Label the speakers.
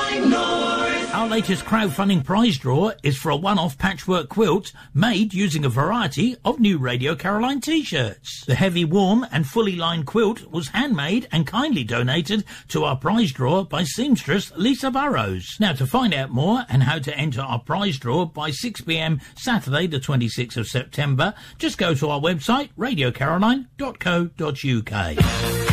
Speaker 1: Our latest crowdfunding prize draw is for a one-off patchwork quilt made using a variety of new Radio Caroline t-shirts. The heavy, warm and fully lined quilt was handmade and kindly donated to our prize draw by seamstress Lisa Burrows. Now, to find out more and how to enter our prize draw by 6 p.m. Saturday the 26th of September, just go to our website radiocaroline.co.uk.